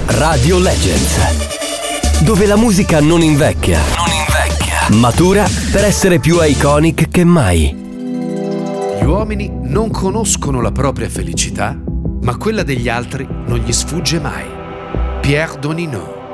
Radio Legends, dove la musica non invecchia, matura per essere più iconic che mai. Gli uomini non conoscono la propria felicità, ma quella degli altri non gli sfugge mai. Pierre Doninot.